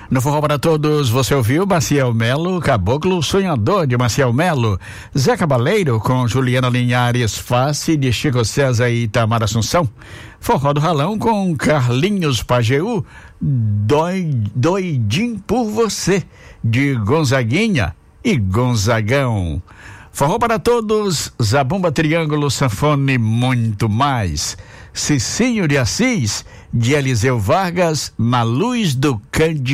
No Forró para Todos, você ouviu Maciel Melo, Caboclo Sonhador de Maciel Melo, Zé Cabaleiro com Juliana Linhares, Face de Chico César e Itamar Assunção, Forró do Ralão com Carlinhos Pajeú, Doidinho por Você de Gonzaguinha e Gonzagão. Forró para Todos, Zabumba, Triângulo, Sanfone e muito mais. Cicinho de Assis, de Eliseu Vargas, Na Luz do Cândido.